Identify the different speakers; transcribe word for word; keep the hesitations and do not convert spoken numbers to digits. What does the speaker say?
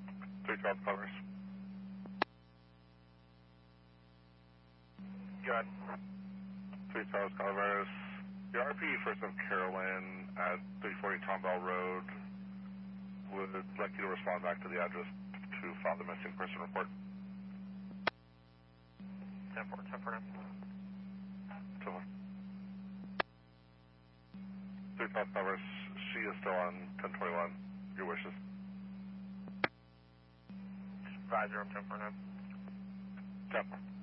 Speaker 1: Three Charles covers.
Speaker 2: Good.
Speaker 1: Three Charles covers. The R P First of Carolyn at three forty Tomball Road would like you to respond back to the address to file the missing person report.
Speaker 2: ten four, ten four now.
Speaker 1: So, three Charles covers. She is still on ten twenty-one. Your wishes.
Speaker 2: Advisor, I'm ten four now.
Speaker 1: ten four.